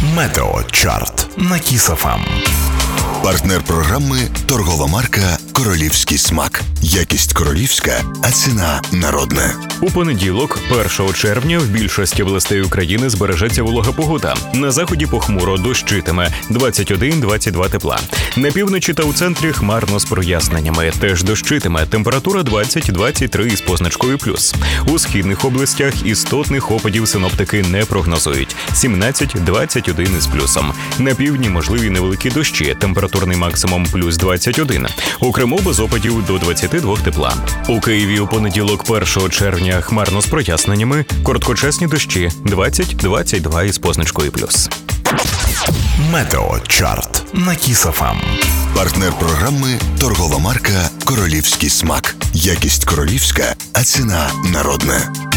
Метеочарт на Kiss FM. Партнер програми – торгова марка «Королівський смак». Якість королівська, а ціна народна. У понеділок, 1 червня, в більшості областей України збережеться волога погода. На заході похмуро, дощитиме, 21-22 тепла. На півночі та у центрі хмарно з проясненнями, теж дощитиме, температура 20-23 із позначкою плюс. У східних областях істотних опадів синоптики не прогнозують, 17-21 із плюсом. На півдні можливі невеликі дощі, температурний максимум плюс 21. У Криму без опадів до 22 тепла. У Києві у понеділок, 1 червня, хмарно з проясненнями, короткочасні дощі, 20-22 із позначкою плюс. Метеочарт на Kiss FM. Партнер програми – торгова марка «Королівський смак». Якість королівська, а ціна народна.